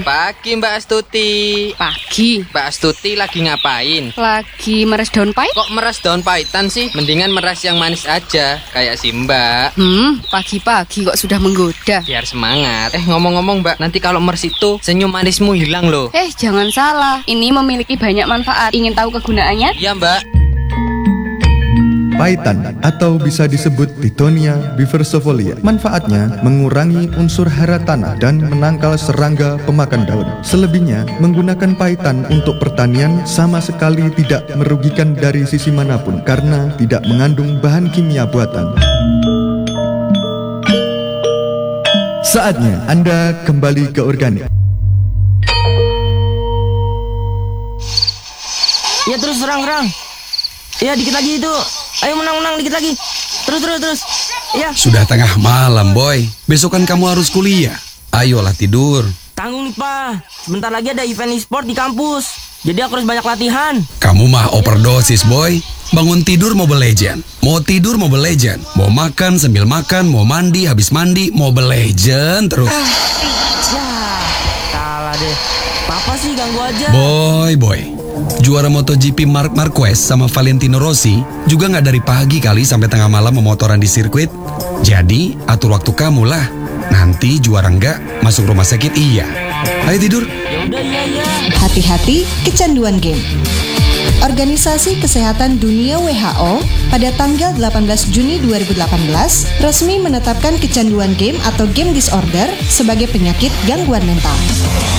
Pagi Mbak Astuti. Pagi. Mbak Astuti lagi ngapain? Lagi meres daun pahit. Kok meres daun pahitan sih? Mendingan meres yang manis aja, kayak si Mbak. Pagi-pagi kok sudah menggoda. Biar semangat. Ngomong-ngomong Mbak, nanti kalau meres itu senyum manismu hilang loh. Jangan salah, ini memiliki banyak manfaat. Ingin tahu kegunaannya? Iya Mbak. Pahitan atau bisa disebut Tithonia biversifolia. Manfaatnya mengurangi unsur hara tanah dan menangkal serangga pemakan daun. Selebihnya, menggunakan pahitan untuk pertanian sama sekali tidak merugikan dari sisi manapun karena tidak mengandung bahan kimia buatan. Saatnya Anda kembali ke organik. Ya terus serang. Ya dikit lagi itu. Ayo menang dikit lagi. Terus. Ya. Sudah tengah malam, Boy. Besok kan kamu harus kuliah. Ayolah tidur. Tanggung nih, Pak. Sebentar lagi ada event e-sport di kampus. Jadi aku harus banyak latihan. Kamu mah overdosis, Boy. Bangun tidur Mobile Legend. Mau tidur Mobile Legend. Mau makan sambil makan. Mau mandi habis mandi Mobile Legend terus. Salah deh. Papa sih ganggu aja. Boy. Juara MotoGP Marc Marquez sama Valentino Rossi juga nggak dari pagi kali sampai tengah malam memotoran di sirkuit. Jadi atur waktu kamu lah. Nanti juara nggak masuk rumah sakit iya. Ayo tidur. Yaudah iya. Hati-hati kecanduan game. Organisasi Kesehatan Dunia WHO pada tanggal 18 Juni 2018 resmi menetapkan kecanduan game atau game disorder sebagai penyakit gangguan mental.